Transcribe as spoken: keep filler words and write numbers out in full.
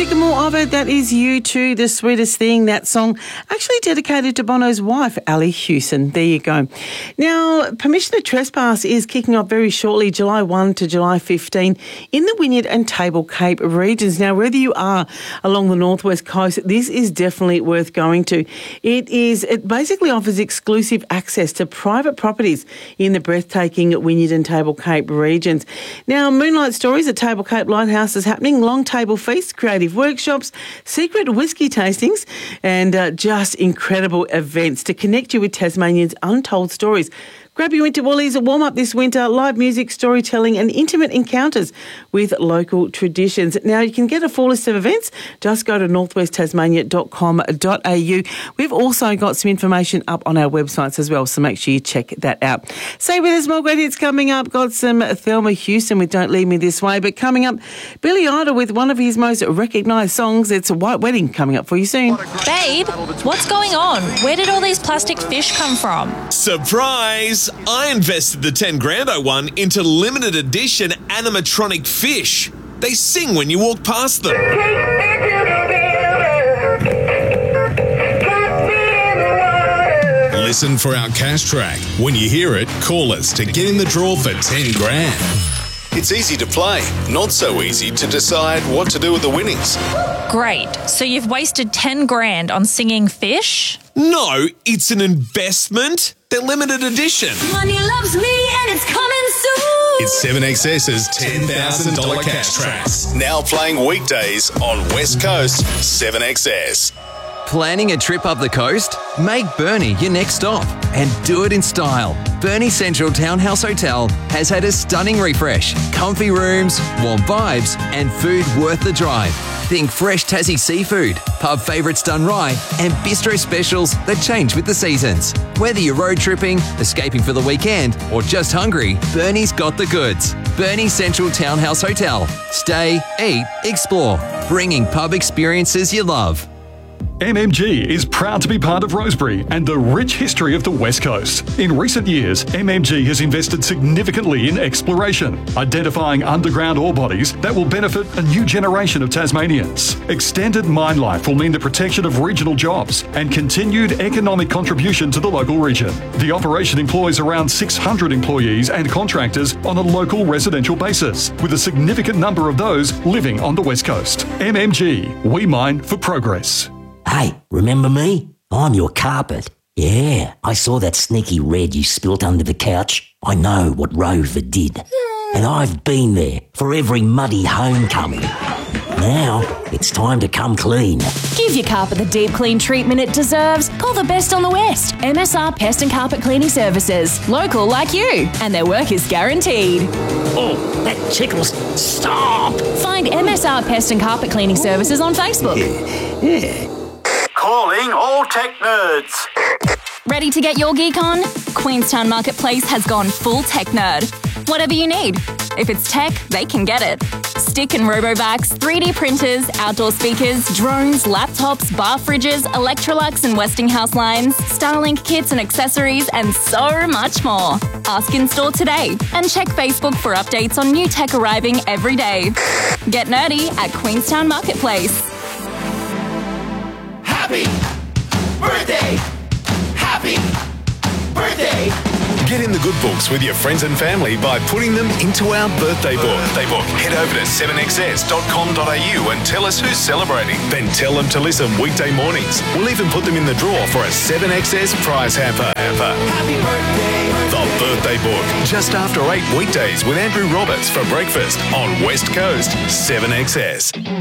music and more of it. That is U two, The Sweetest Thing. That song actually dedicated to Bono's wife, Ali Hewson. There you go. Now, Permission to Trespass is kicking off very shortly, July first to July fifteenth, in the Wynyard and Table Cape regions. Now, whether you are along the northwest coast, this is definitely worth going to. It is. It basically offers exclusive access to private properties in the breathtaking Wynyard and Table Cape regions. Now, Moonlight Stories at Table Cape Lighthouse is happening. Long table feasts, creative workshops, secret whisky tastings, and uh, just incredible events to connect you with Tasmanians' untold stories. Grab your winter woolies, a warm-up this winter, live music, storytelling and intimate encounters with local traditions. Now, you can get a full list of events. Just go to northwest tasmania dot com dot a u. We've also got some information up on our websites as well, so make sure you check that out. Stay with us, more great hits coming up. Got some Thelma Houston with Don't Leave Me This Way, but coming up, Billy Idol with one of his most recognised songs. It's a White Wedding coming up for you soon. Babe, what's going on? Where did all these plastic fish come from? Surprise! I invested the ten grand I won into limited edition animatronic fish. They sing when you walk past them. Listen for our cash track. When you hear it, call us to get in the draw for ten grand. It's easy to play, not so easy to decide what to do with the winnings. Great. So you've wasted ten grand on singing fish? No, it's an investment. They're limited edition. Money loves me and it's coming soon. It's seven X S's ten thousand dollars cash tracks. Now playing weekdays on West Coast seven X S. Planning a trip up the coast? Make Burnie your next stop and do it in style. Burnie Central Townhouse Hotel has had a stunning refresh. Comfy rooms, warm vibes and food worth the drive. Think fresh Tassie seafood, pub favourites done right and bistro specials that change with the seasons. Whether you're road tripping, escaping for the weekend or just hungry, Burnie's got the goods. Burnie Central Townhouse Hotel. Stay, eat, explore. Bringing pub experiences you love. M M G is proud to be part of Rosebery and the rich history of the West Coast. In recent years, M M G has invested significantly in exploration, identifying underground ore bodies that will benefit a new generation of Tasmanians. Extended mine life will mean the protection of regional jobs and continued economic contribution to the local region. The operation employs around six hundred employees and contractors on a local residential basis, with a significant number of those living on the West Coast. M M G, we mine for progress. Hey, remember me? I'm your carpet. Yeah, I saw that sneaky red you spilt under the couch. I know what Rover did. And I've been there for every muddy homecoming. Now, it's time to come clean. Give your carpet the deep clean treatment it deserves. Call the best on the West. M S R Pest and Carpet Cleaning Services. Local like you. And their work is guaranteed. Oh, that tickles. Stop! Find M S R Pest and Carpet Cleaning Services on Facebook. Yeah. yeah. Calling all tech nerds. Ready to get your geek on? Queenstown Marketplace has gone full tech nerd. Whatever you need. If it's tech, they can get it. Stick and robovacs, three D printers, outdoor speakers, drones, laptops, bar fridges, Electrolux and Westinghouse lines, Starlink kits and accessories, and so much more. Ask in store today and check Facebook for updates on new tech arriving every day. Get nerdy at Queenstown Marketplace. Happy birthday! Happy birthday! Get in the good books with your friends and family by putting them into our birthday book. Birthday book. Head over to seven x s dot com dot a u and tell us who's celebrating. Then tell them to listen weekday mornings. We'll even put them in the draw for a seven X S prize hamper. Happy birthday! The Birthday Book. Just after eight weekdays with Andrew Roberts for breakfast on West Coast seven X S.